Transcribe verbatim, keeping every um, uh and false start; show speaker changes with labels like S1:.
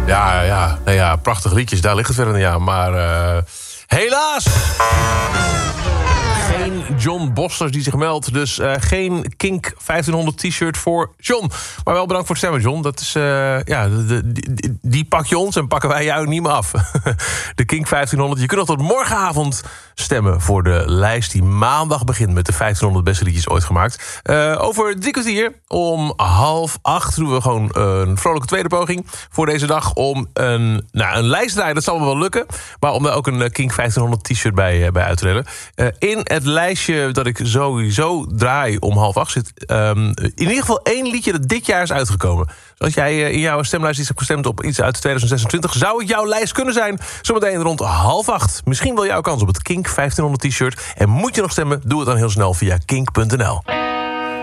S1: Ja, ja, nou ja, prachtige liedjes, daar ligt het verder. Ja, maar uh, helaas... Geen John Bosters die zich meldt. Dus uh, geen Kink vijftienhonderd t-shirt voor John. Maar wel bedankt voor het stemmen, John. Dat is, uh, ja, de, die, die pak je ons en pakken wij jou niet meer af. De Kink vijftienhonderd. Je kunt nog tot morgenavond stemmen voor de lijst die maandag begint met de vijftienhonderd beste liedjes ooit gemaakt. Uh, over drie kwartier om half acht doen we gewoon een vrolijke tweede poging voor deze dag om een, nou, een lijst te draaien. Dat zal wel lukken. Maar om daar ook een Kink vijftienhonderd t-shirt bij, bij uit te redden. Uh, in het lijstje dat ik sowieso draai om half acht zit... Um, in ieder geval één liedje dat dit jaar is uitgekomen. Dus als jij uh, in jouw stemlijst iets hebt gestemd op iets uit tweeduizend zesentwintig... zou het jouw lijst kunnen zijn. Zometeen rond half acht. Misschien wel jouw kans op het Kink vijftienhonderd t-shirt. En moet je nog stemmen, doe het dan heel snel via kink punt n l.